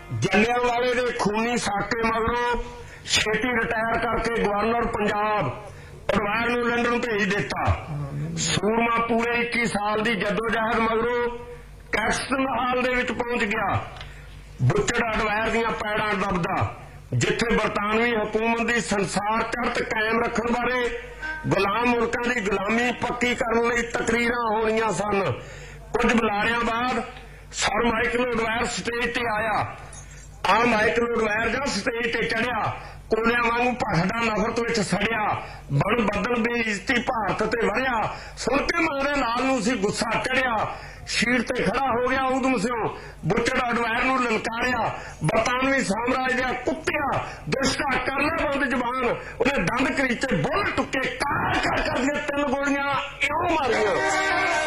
जलियांवाले दे खूनी साके मगरों छेती रिटायर करके गवर्नर पंजाब अडवायर नूं लंडन भेज दिता। सूरमा पूरे 21 साल की जदोजहद मगरों कैक्सटन हाल दे विच पहुंच गया। बुचड़ अडवायर दीआं पैड़ां दबदा, जिथे बरतानवी हुकूमत की संसार चढ़त कायम रखने बारे गुलाम मुल्कां की गुलामी पक्की करने लई तकरीरां होणीआं सन। कुछ बुलारियां बाद सर माइकल अडवायर स्टेज ते आया। आ माइकल अडवायर जब स्टेज ते चढ़िया, कोलियां वांगू भखदा नफरत विच सड़िया, बन बदल बेइज्जती भारत ते वरिया। सुन के मंगदे लाल नूं सी गुस्सा चढ़िया, शीट ते खड़ा हो गया उदम सिंह, बुचड़ अडवायर नूं ललकारिया, बरतानवी साम्राज दिया कुत्तिया दुष्टा कर ले बंद जबान। उन्हें दंद करीचे बुल टुके कार कर कर 3 गोलियां इउं मारियां।